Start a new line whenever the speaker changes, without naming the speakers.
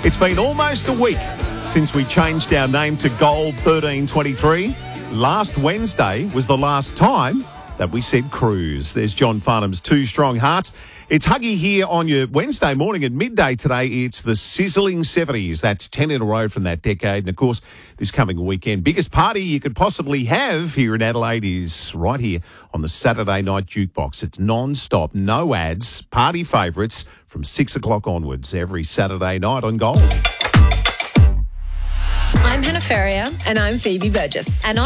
It's been almost a week since we changed our name to Gold 1323. Last Wednesday was the last time that we said cruise. There's John Farnham's Two Strong Hearts. It's Huggy here on your Wednesday morning at midday today. It's the sizzling 70s. That's 10 in a row from that decade. And, of course, this coming weekend, biggest party you could possibly have here in Adelaide is right here on the Saturday Night Jukebox. It's non-stop, no ads, party favourites from 6 o'clock onwards every Saturday night on Gold.
I'm Hannah Ferrier.
And I'm Phoebe Burgess.
And